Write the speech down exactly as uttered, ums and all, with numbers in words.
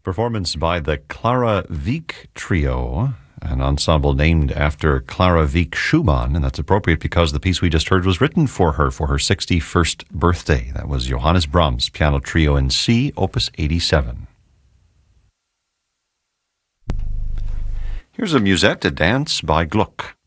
Performance by the Clara Wieck Trio, an ensemble named after Clara Wieck Schumann, and that's appropriate because the piece we just heard was written for her for her sixty-first birthday. That was Johannes Brahms' Piano Trio in C, Opus eighty-seven. Here's a musette, a dance by Gluck.